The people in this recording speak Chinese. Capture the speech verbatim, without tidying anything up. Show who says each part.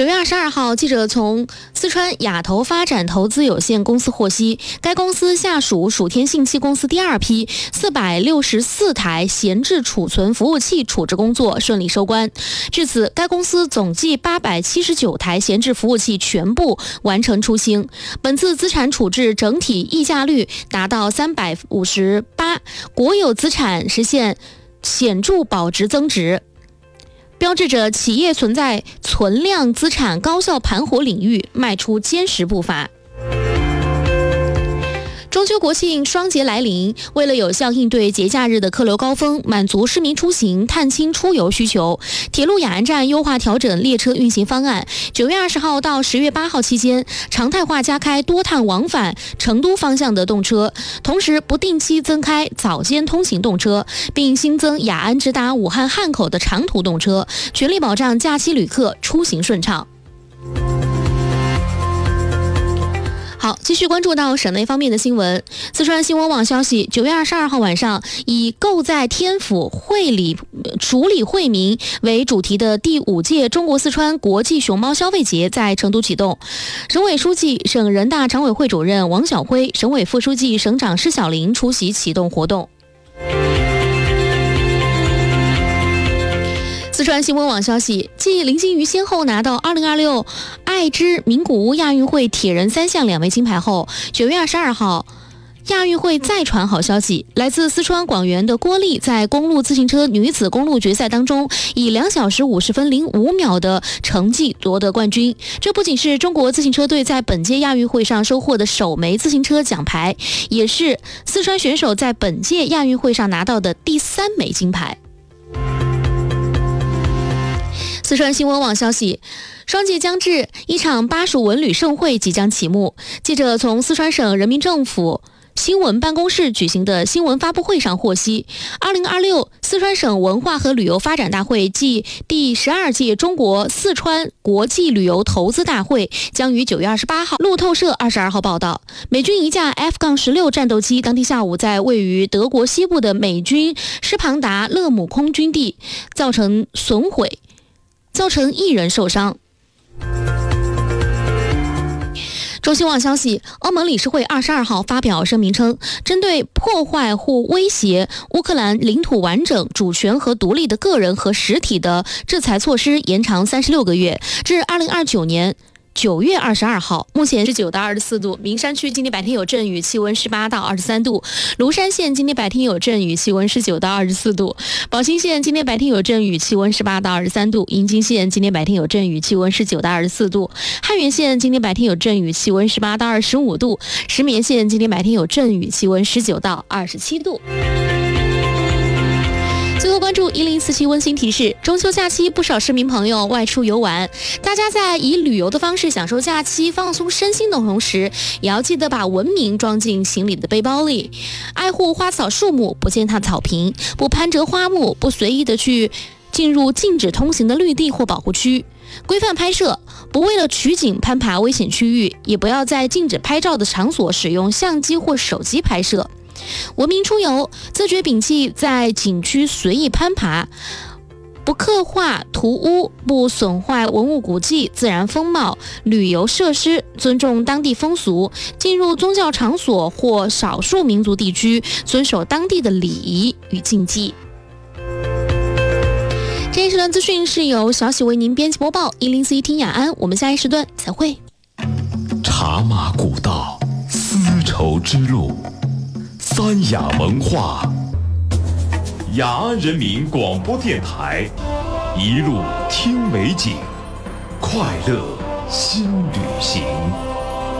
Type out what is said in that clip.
Speaker 1: 九月二十二号，记者从四川亚投发展投资有限公司获悉，该公司下属蜀天信息公司第二批四百六十四台闲置储存服务器处置工作顺利收官。至此，该公司总计八百七十九台闲置服务器全部完成出清。本次资产处置整体溢价率达到三百五十八，国有资产实现显著保值增值，标志着企业存在存量资产高效盘活领域迈出坚实步伐。中秋国庆双节来临，为了有效应对节假日的客流高峰，满足市民出行、探亲出游需求，铁路雅安站优化调整列车运行方案。九月二十号到十月八号期间，常态化加开多趟往返成都方向的动车，同时不定期增开早间通行动车，并新增雅安直达武汉汉口的长途动车，全力保障假期旅客出行顺畅。好，继续关注到省内方面的新闻。四川新闻网消息，九月二十二号晚上，以购在天府会理处理惠民为主题的第五届中国四川国际熊猫消费节在成都启动。省委书记、省人大常委会主任王晓辉，省委副书记、省长施小林出席启动活动。四川新闻网消息，继林金瑜先后拿到二零二六爱知名古屋亚运会铁人三项两枚金牌后，九月二十二号，亚运会再传好消息，来自四川广元的郭丽在公路自行车女子公路决赛当中，以两小时五十分零五秒的成绩夺得冠军。这不仅是中国自行车队在本届亚运会上收获的首枚自行车奖牌，也是四川选手在本届亚运会上拿到的第三枚金牌。四川新闻网消息，双节将至，一场巴蜀文旅盛会即将启幕。记者从四川省人民政府新闻办公室举行的新闻发布会上获悉，二零二六四川省文化和旅游发展大会暨第十二届中国四川国际旅游投资大会将于九月二十八号。路透社二十二号报道，美军一架 F 十六 战斗机当天下午在位于德国西部的美军施庞达勒姆空军地造成损毁，造成一人受伤。中新网消息，欧盟理事会二十二号发表声明称，针对破坏或威胁乌克兰领土完整、主权和独立的个人和实体的制裁措施延长三十六个月，至二零二九年九月二十二号，目前十九到二十四度。名山区今天白天有阵雨，气温十八到二十三度；庐山县今天白天有阵雨，气温十九到二十四度；宝兴县今天白天有阵雨，气温十八到二十三度；银津县今天白天有阵雨，气温十九到二十四度；汉源县今天白天有阵雨，气温十八到二十五度；石棉县今天白天有阵雨，气温十九到二十七度。最后关注一零四七温馨提示，中秋假期不少市民朋友外出游玩，大家在以旅游的方式享受假期、放松身心的同时，也要记得把文明装进行李的背包里，爱护花草树木，不践踏草坪，不攀折花木，不随意的去进入禁止通行的绿地或保护区，规范拍摄，不为了取景攀爬危险区域，也不要在禁止拍照的场所使用相机或手机拍摄。文明出游，自觉摒弃在景区随意攀爬，不刻画涂污，不损坏文物古迹、自然风貌、旅游设施，尊重当地风俗，进入宗教场所或少数民族地区，遵守当地的礼仪与禁忌。这一时段资讯是由小喜为您编辑播报，一零四一听雅安，我们下一时段再会。
Speaker 2: 茶马古道，丝绸之路，三雅文化，雅安人民广播电台，一路听美景，快乐新旅行。